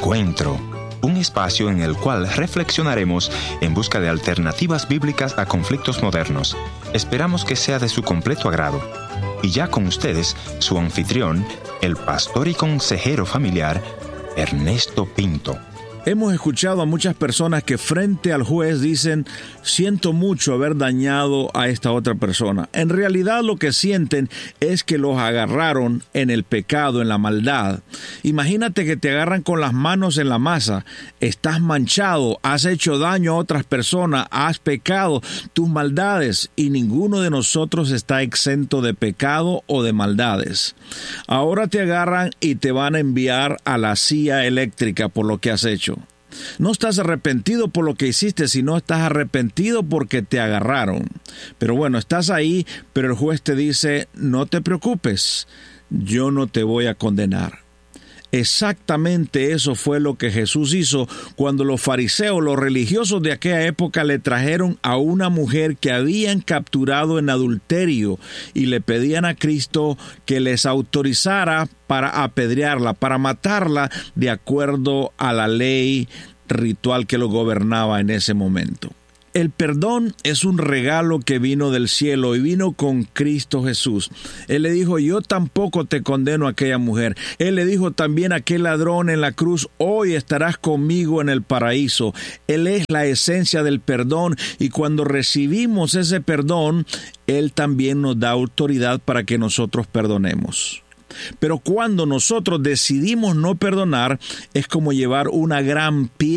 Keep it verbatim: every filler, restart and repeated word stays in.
Encuentro, un espacio en el cual reflexionaremos en busca de alternativas bíblicas a conflictos modernos. Esperamos que sea de su completo agrado. Y ya con ustedes, su anfitrión, el pastor y consejero familiar, Ernesto Pinto. Hemos escuchado a muchas personas que frente al juez dicen, siento mucho haber dañado a esta otra persona. En realidad lo que sienten es que los agarraron en el pecado, en la maldad. Imagínate que te agarran con las manos en la masa. Estás manchado, has hecho daño a otras personas, has pecado tus maldades y ninguno de nosotros está exento de pecado o de maldades. Ahora te agarran y te van a enviar a la silla eléctrica por lo que has hecho. No estás arrepentido por lo que hiciste, sino estás arrepentido porque te agarraron. Pero bueno, estás ahí, pero el juez te dice, no te preocupes, yo no te voy a condenar. Exactamente eso fue lo que Jesús hizo cuando los fariseos, los religiosos de aquella época, le trajeron a una mujer que habían capturado en adulterio y le pedían a Cristo que les autorizara para apedrearla, para matarla de acuerdo a la ley ritual que lo gobernaba en ese momento. El perdón es un regalo que vino del cielo y vino con Cristo Jesús. Él le dijo, yo tampoco te condeno a aquella mujer. Él le dijo también a aquel ladrón en la cruz, hoy estarás conmigo en el paraíso. Él es la esencia del perdón y cuando recibimos ese perdón, Él también nos da autoridad para que nosotros perdonemos. Pero cuando nosotros decidimos no perdonar, es como llevar una gran piedra